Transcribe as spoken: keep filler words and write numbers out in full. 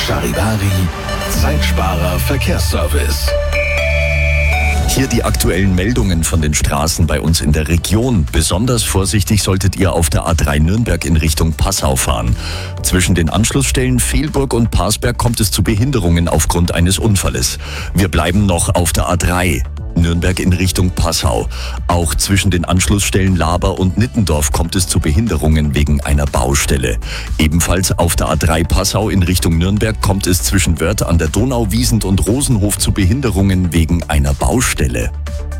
Charivari, Zeitsparer Verkehrsservice. Hier die aktuellen Meldungen von den Straßen bei uns in der Region. Besonders vorsichtig solltet ihr auf der A drei Nürnberg in Richtung Passau fahren. Zwischen den Anschlussstellen Fehlburg und Parsberg kommt es zu Behinderungen aufgrund eines Unfalles. Wir bleiben noch auf der A drei. Nürnberg in Richtung Passau. Auch zwischen den Anschlussstellen Laber und Nittendorf kommt es zu Behinderungen wegen einer Baustelle. Ebenfalls auf der A drei Passau in Richtung Nürnberg kommt es zwischen Wörth an der Donau, Wiesent und Rosenhof zu Behinderungen wegen einer Baustelle.